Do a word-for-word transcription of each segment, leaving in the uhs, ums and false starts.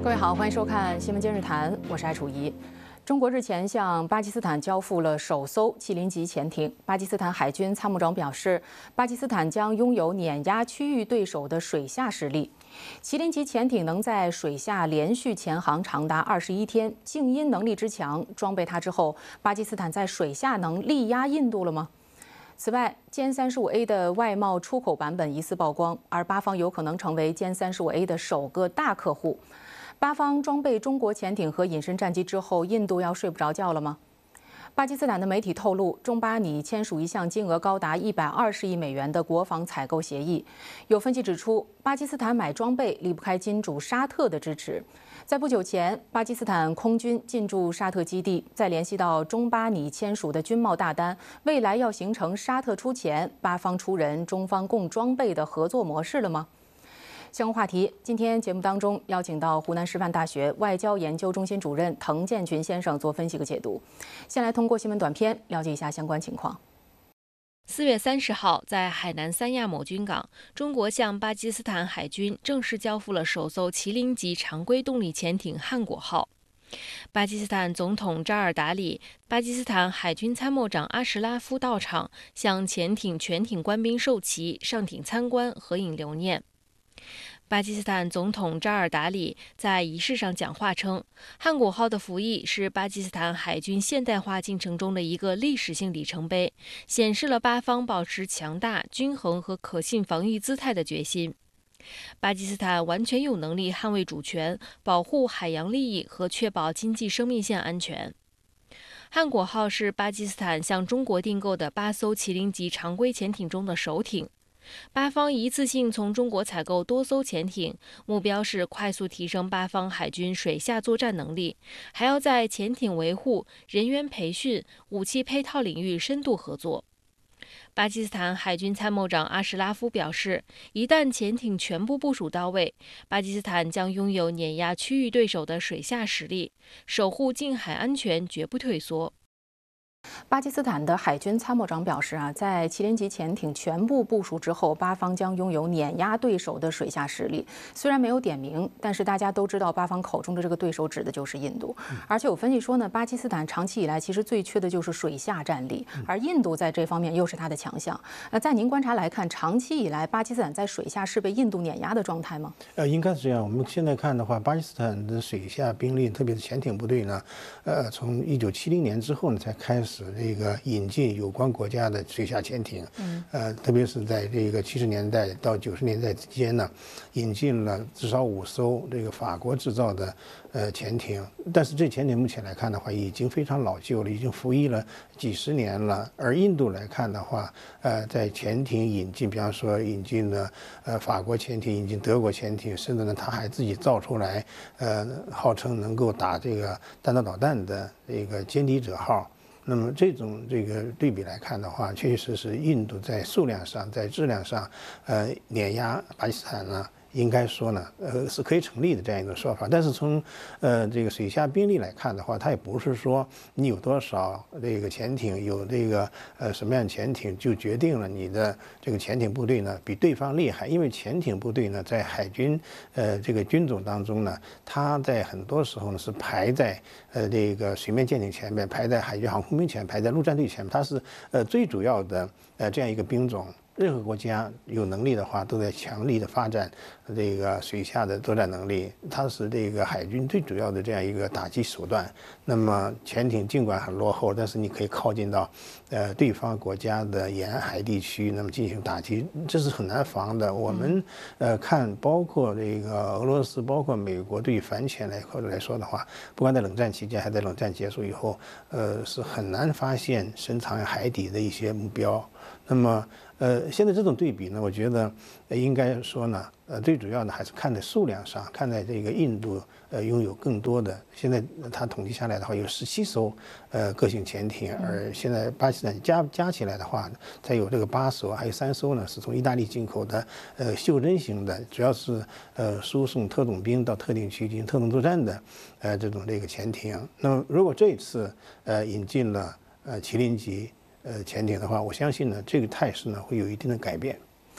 各位好，欢迎收看《新闻今日谈》，我是艾楚怡。中国日前向巴基斯坦交付了首艘麒麟级潜艇。巴基斯坦海军参谋长表示，巴基斯坦将拥有碾压区域对手的水下实力。麒麟级潜艇能在水下连续潜航长达二十一天，静音能力之强，装备它之后，巴基斯坦在水下能力压印度了吗？此外，歼三十五 A 的外贸出口版本疑似曝光，而巴方有可能成为歼三十五 A 的首个大客户。巴方装备中国潜艇和隐身战机之后，印度要睡不着觉了吗？巴基斯坦的媒体透露，中巴拟签署一项金额高达一百二十亿美元的国防采购协议。有分析指出，巴基斯坦买装备离不开金主沙特的支持。在不久前，巴基斯坦空军进驻沙特基地，再联系到中巴拟签署的军贸大单，未来要形成沙特出钱、巴方出人、中方供装备的合作模式了吗？相关话题，今天节目当中邀请到湖南师范大学外交研究中心主任滕建群先生做分析和解读。先来通过新闻短片了解一下相关情况。 四月三十号，在海南三亚某军港，中国向巴基斯坦海军正式交付了首艘麒麟级常规动力潜艇汉果号。巴基斯坦总统扎尔达里、巴基斯坦海军参谋长阿什拉夫到场，向潜艇全体官兵授旗、上艇参观、合影留念。巴基斯坦总统扎尔达里在仪式上讲话称，汉果号的服役是巴基斯坦海军现代化进程中的一个历史性里程碑，显示了巴方保持强大、均衡和可信防御姿态的决心。巴基斯坦完全有能力捍卫主权、保护海洋利益和确保经济生命线安全。汉果号是巴基斯坦向中国订购的八艘麒麟级常规潜艇中的首艇。巴方一次性从中国采购多艘潜艇，目标是快速提升巴方海军水下作战能力，还要在潜艇维护、人员培训、武器配套领域深度合作。巴基斯坦海军参谋长阿什拉夫表示，一旦潜艇全部部署到位，巴基斯坦将拥有碾压区域对手的水下实力，守护近海安全绝不退缩。 巴基斯坦的海军参谋长表示啊，在麒麟级潜艇全部部署之后，巴方将拥有碾压对手的水下实力。虽然没有点名，但是大家都知道，巴方口中的这个对手指的就是印度。而且有分析说呢，巴基斯坦长期以来其实最缺的就是水下战力，而印度在这方面又是它的强项。那在您观察来看，长期以来巴基斯坦在水下是被印度碾压的状态吗？ 呃，应该是这样。我们现在看的话，巴基斯坦的水下兵力，特别是潜艇部队呢，呃，从一九七零年之后呢，才开始这个引进有关国家的水下潜艇，嗯，呃，特别是在这个七十年代到九十年代之间呢，引进了至少五艘这个法国制造的呃潜艇，但是这潜艇目前来看的话，已经非常老旧了，已经服役了几十年了。而印度来看的话，呃，在潜艇引进，比方说引进了呃法国潜艇，引进德国潜艇，甚至呢，他还自己造出来，呃，号称能够打这个弹道导弹的这个歼敌者号。那么这种这个对比来看的话，确实是印度在数量上、在质量上，呃，碾压巴基斯坦呢，应该说呢，呃，是可以成立的这样一种说法。但是从呃这个水下兵力来看的话，它也不是说你有多少这个潜艇，有这个呃什么样的潜艇就决定了你的这个潜艇部队呢比对方厉害。因为潜艇部队呢，在海军呃这个军种当中呢，它在很多时候呢是排在呃这个水面舰艇前面，排在海军航空兵前面，排在陆战队前面，它是呃最主要的呃这样一个兵种。任何国家有能力的话，都在强力的发展这个水下的作战能力，它是这个海军最主要的这样一个打击手段。那么潜艇尽管很落后，但是你可以靠近到呃对方国家的沿海地区，那么进行打击，这是很难防的。我们呃看，包括这个俄罗斯，包括美国对于反潜来来说的话，不管在冷战期间还是在冷战结束以后，呃是很难发现深藏于海底的一些目标。那么，呃，现在这种对比呢，我觉得，呃、应该说呢，呃，最主要的还是看在数量上，看在这个印度，呃，拥有更多的，现在它统计下来的话，有十七艘，呃，个性潜艇，而现在巴基斯坦加加起来的话，才有这个八艘，还有三艘呢是从意大利进口的，呃，袖珍型的，主要是呃输送特种兵到特定区进行特种作战的，呃，这种这个潜艇。那么，如果这一次，呃，引进了呃麒麟级。呃，潜艇的话，我相信呢，这个态势呢会有一定的改变。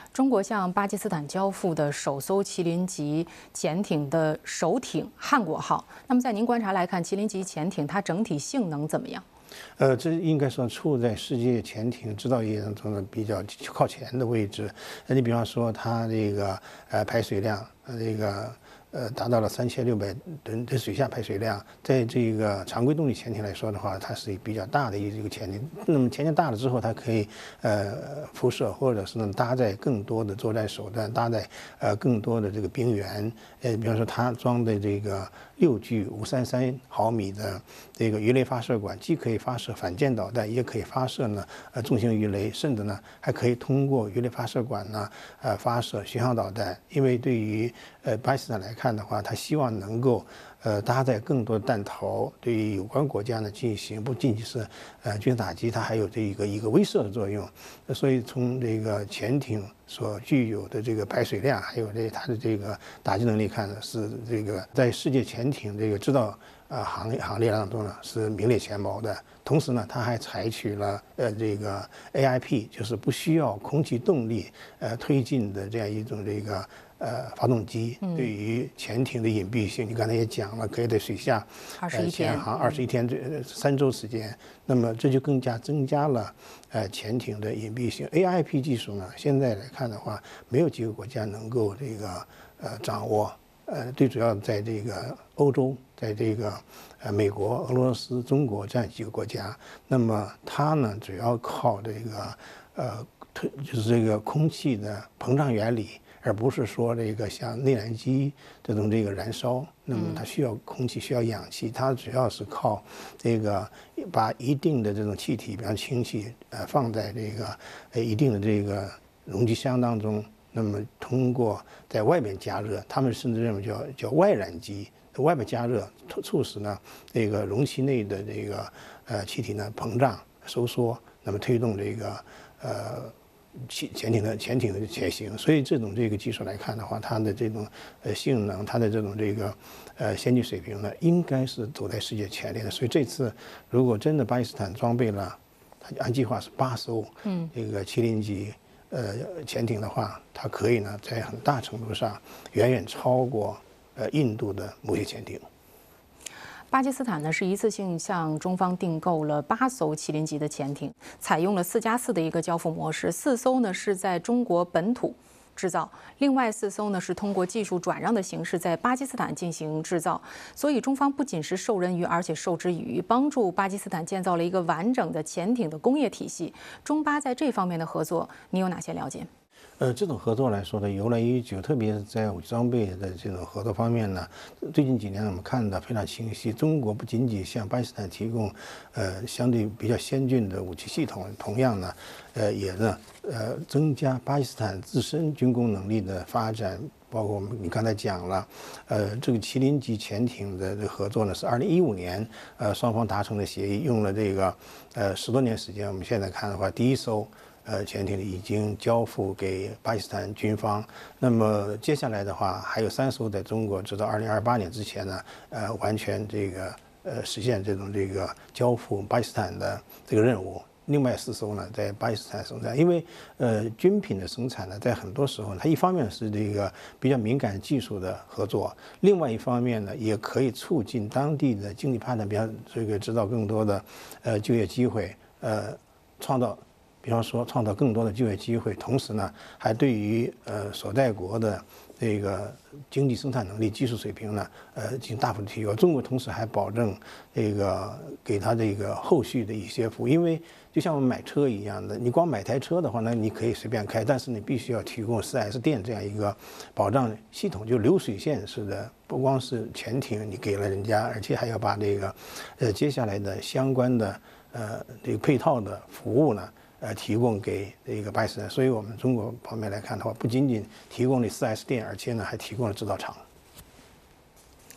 中国向巴基斯坦交付的首艘麒麟级潜艇的首艇“汉果号”，那么在您观察来看，麒麟级潜艇它整体性能怎么样？ 呃，这应该说处在世界潜艇制造业当中的比较靠前的位置。呃，你比方说它这个呃排水量，呃这个。呃，达到了三千六百吨的水下排水量，在这个常规动力潜艇来说的话，它是比较大的一个潜艇。那么潜艇大了之后，它可以呃辐射，或者是呢搭载更多的作战手段，搭载呃更多的这个兵员。呃，比方说它装的这个六具五三三毫米的这个鱼雷发射管，既可以发射反舰导弹，也可以发射呢呃重型鱼雷，甚至呢还可以通过鱼雷发射管呢呃发射巡航导弹。因为对于呃巴基斯坦来看的话，他希望能够呃搭载更多的弹头，对于有关国家呢进行不仅仅是呃军事打击，它还有这一个一个威慑的作用。所以从这个潜艇所具有的这个排水量，还有这它的这个打击能力看呢，是这个在世界潜艇这个制造呃行业行列当中呢是名列前茅的。同时呢，它还采取了呃这个 A I P， 就是不需要空气动力呃推进的这样一种这个。呃，发动机对于潜艇的隐蔽性，你刚才也讲了，可以在水下二十一天， 潜航二十一天，这三周时间，那么这就更加增加了呃潜艇的隐蔽性。A I P 技术呢，现在来看的话，没有几个国家能够这个呃掌握，呃，最主要在这个欧洲，在这个呃美国、俄罗斯、中国这样几个国家，那么它呢，主要靠这个呃，就是这个空气的膨胀原理。而不是说这个像内燃机这种这个燃烧，那么它需要空气，需要氧气，它主要是靠这个把一定的这种气体，比方氢气，呃，放在这个呃一定的这个容积箱当中，那么通过在外边加热，他们甚至认为叫叫外燃机，外边加热促使呢这个容器内的这个呃气体呢膨胀收缩，那么推动这个呃。潜潜艇的潜艇的潜行，所以这种这个技术来看的话，它的这种呃性能，它的这种这个呃先进水平呢，应该是走在世界前列的。所以这次如果真的巴基斯坦装备了，它按计划是八艘嗯这个麒麟级呃潜艇的话，它可以呢在很大程度上远远超过呃印度的某些潜艇。 巴基斯坦呢是一次性向中方订购了八艘麒麟级的潜艇，采用了四加四的一个交付模式，四艘呢是在中国本土制造，另外四艘呢是通过技术转让的形式在巴基斯坦进行制造。所以中方不仅是授人鱼，而且授之以渔，帮助巴基斯坦建造了一个完整的潜艇的工业体系。中巴在这方面的合作，你有哪些了解？ 呃，这种合作来说呢，由来已久，特别是在武器装备的这种合作方面呢，最近几年我们看到非常清晰。中国不仅仅向巴基斯坦提供呃相对比较先进的武器系统，同样呢，呃也呢呃增加巴基斯坦自身军工能力的发展。包括我们你刚才讲了，呃，这个麒麟级潜艇的这个合作呢，是二零一五年呃双方达成的协议，用了这个呃十多年时间。我们现在看的话，第一艘。呃，潜艇已经交付给巴基斯坦军方。那么接下来的话，还有三艘在中国，直到二零二八年之前呢，呃，完全这个呃实现这种这个交付巴基斯坦的这个任务。另外四艘呢，在巴基斯坦生产，因为呃军品的生产呢，在很多时候它一方面是这个比较敏感技术的合作，另外一方面呢，也可以促进当地的经济发展，比方这个制造更多的呃就业机会，呃，创造。比方说，创造更多的就业机会，同时呢，还对于呃所在国的这个经济生产能力、技术水平呢，呃进行大幅的提高。中国同时还保证这个给他这个后续的一些服务，因为就像我们买车一样的，你光买台车的话，那你可以随便开，但是你必须要提供 四 S 店这样一个保障系统，就流水线式的，不光是潜艇你给了人家，而且还要把这个呃接下来的相关的呃这个配套的服务呢。呃，提供给这个巴基斯坦，所以我们中国方面来看的话，不仅仅提供了 四 S 店，而且呢还提供了制造厂。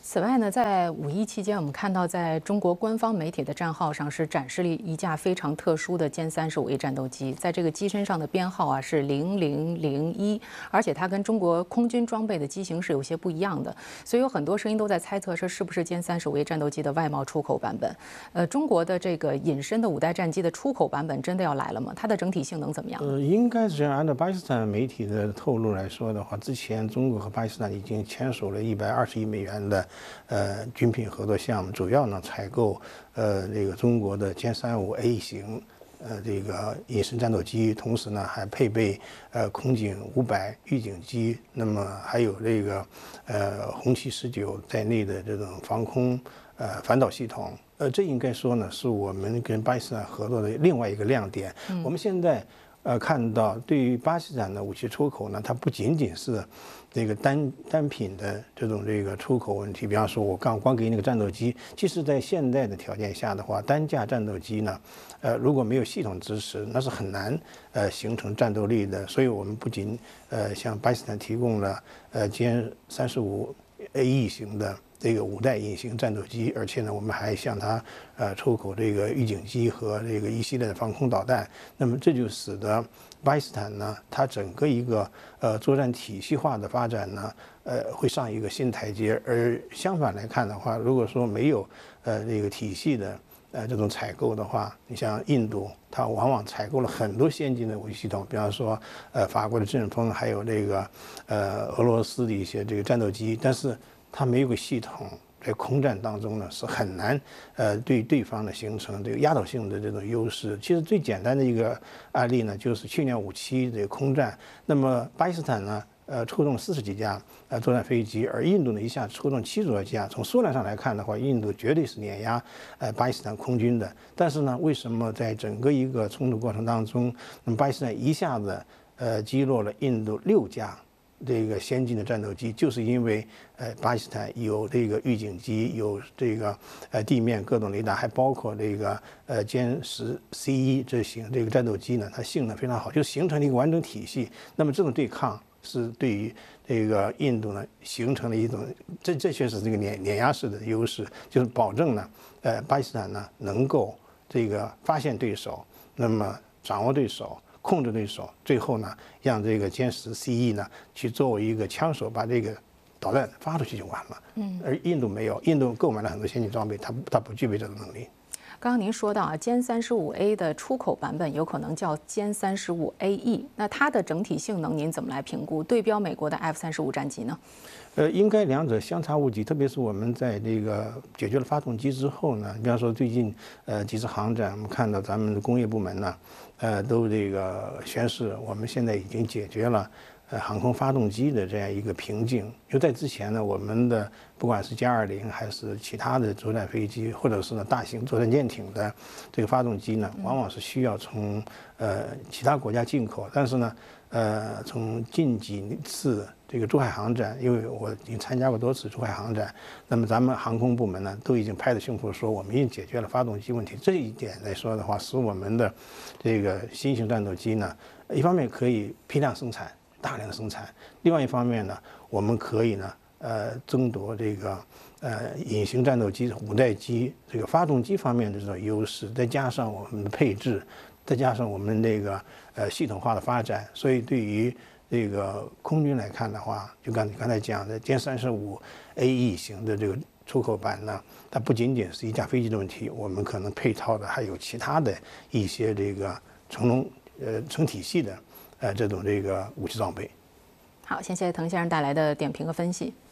此外呢，在五一期间，我们看到在中国官方媒体的账号上是展示了一架非常特殊的歼三十五 A 战斗机，在这个机身上的编号啊是零零零一，而且它跟中国空军装备的机型是有些不一样的，所以有很多声音都在猜测这是不是歼三十五 A 战斗机的外贸出口版本。呃，中国的这个隐身的五代战机的出口版本真的要来了吗？它的整体性能怎么样？ 呃，应该是这样。按照巴基斯坦媒体的透露来说的话，之前中国和巴基斯坦已经签署了一百二十亿美元的呃军品合作项目，主要呢采购呃这个中国的歼三五 A 型呃这个隐身战斗机，同时呢还配备呃空警五百预警机，那么还有这个呃红旗十九在内的这种防空呃反导系统。呃，这应该说呢是我们跟巴基斯坦合作的另外一个亮点。嗯、我们现在呃看到，对于巴基斯坦的武器出口呢，它不仅仅是这个单单品的这种这个出口问题。比方说，我刚光给那个战斗机，其实在现在的条件下的话，单架战斗机呢，呃，如果没有系统支持，那是很难呃形成战斗力的。所以我们不仅呃向巴基斯坦提供了呃歼三十五 A E 型的这个五代隐形战斗机，而且呢，我们还向它呃出口这个预警机和这个一系列的防空导弹。那么这就使得巴基斯坦呢，它整个一个呃作战体系化的发展呢，呃会上一个新台阶。而相反来看的话，如果说没有呃这个体系的呃这种采购的话，你像印度，它往往采购了很多先进的武器系统，比方说呃法国的阵风，还有这个呃俄罗斯的一些这个战斗机，但是它没有个系统，在空战当中呢是很难，呃，对对方呢形成这个压倒性的这种优势。其实最简单的一个案例呢，就是去年五七这个空战，那么巴基斯坦呢，呃，出动四十几架呃作战飞机，而印度呢一下出动七十多架。从数量上来看的话，印度绝对是碾压呃巴基斯坦空军的。但是呢，为什么在整个一个冲突过程当中，那么巴基斯坦一下子呃击落了印度六架这个先进的战斗机，就是因为呃巴基斯坦有这个预警机，有这个呃地面各种雷达，还包括这个呃歼十 C 一这型这个战斗机呢，它性能非常好，就形成了一个完整体系。那么这种对抗是对于这个印度呢形成了一种，这这确实是这个碾碾压式的优势，就是保证呢呃巴基斯坦呢能够这个发现对手，那么掌握对手，控制对手，最后呢，让这个歼十 C 一呢去作为一个枪手，把这个导弹发出去就完了。嗯，而印度没有，印度购买了很多先进装备，它它不具备这种能力。 刚刚您说到啊，歼三十五 A 的出口版本有可能叫歼三十五 A E， 那它的整体性能您怎么来评估？对标美国的 F 三十五战机呢？ 呃，应该两者相差无几，特别是我们在这个解决了发动机之后呢，比方说最近呃几次航展，我们看到咱们的工业部门呢，呃，都这个宣示我们现在已经解决了呃航空发动机的这样一个瓶颈。就在之前呢，我们的不管是歼二零还是其他的作战飞机，或者是呢大型作战舰艇的这个发动机呢，往往是需要从呃其他国家进口。但是呢，呃，从近几次这个珠海航展，因为我已经参加过多次珠海航展，那么咱们航空部门呢都已经拍着胸脯说我们已经解决了发动机问题。这一点来说的话，使我们的这个新型战斗机呢，一方面可以批量生产，大量生产；另外一方面呢，我们可以呢，呃，争夺这个呃隐形战斗机、五代机这个发动机方面的这种优势，再加上我们的配置，再加上我们这个呃系统化的发展，所以对于这个空军来看的话，就刚刚才讲的歼三十五 A E 型的这个出口版呢，它不仅仅是一架飞机的问题，我们可能配套的还有其他的一些这个成龙呃成体系的呃这种这个武器装备。 好，谢谢滕先生带来的点评和分析。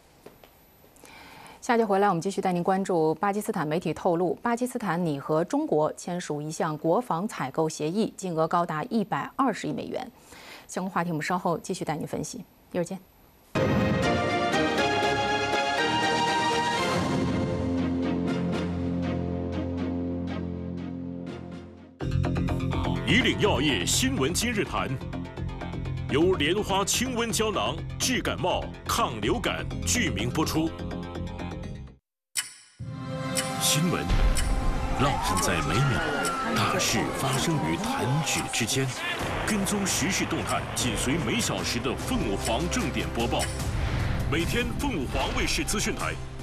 下节回来，我们继续带您关注巴基斯坦媒体透露，巴基斯坦拟和中国签署一项国防采购协议，金额高达一百二十亿美元。相关话题我们稍后继续带您分析，一会儿见。 以岭药业新闻今日谈，由莲花清瘟胶囊治感冒、抗流感剧名播出。新闻烙印在每秒，大事发生于弹指之间。跟踪时事动态，紧随每小时的凤舞凰正点播报。每天凤舞凰卫视资讯台